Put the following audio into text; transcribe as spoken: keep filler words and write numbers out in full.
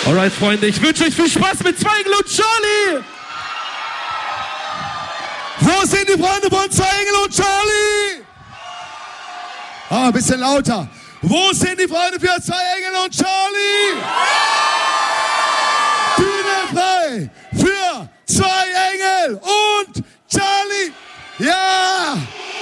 Alright, Freunde, ich wünsche euch viel Spaß mit Zwei Engel und Charlie. Wo sind die Freunde von Zwei Engel und Charlie? Ah, ein bisschen lauter. Wo sind die Freunde für Zwei Engel und Charlie?